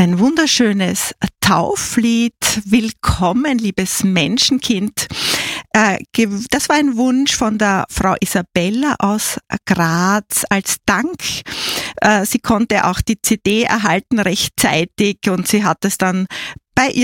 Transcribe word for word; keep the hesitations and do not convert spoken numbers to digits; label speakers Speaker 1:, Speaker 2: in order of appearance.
Speaker 1: Ein wunderschönes Tauflied. Willkommen, liebes Menschenkind. Das war ein Wunsch von der Frau Isabella aus Graz als Dank. Sie konnte auch die C D erhalten rechtzeitig und sie hat es dann bei